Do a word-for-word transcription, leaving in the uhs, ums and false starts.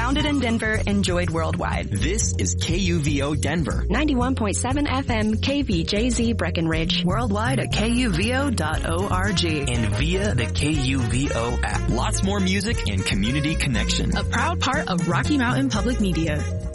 Founded in Denver, enjoyed worldwide. This is K U V O Denver. ninety-one point seven F M K V J Z Breckenridge. Worldwide at K U V O dot org. And via the K U V O app. Lots more music and community connection. A proud part of Rocky Mountain Public Media.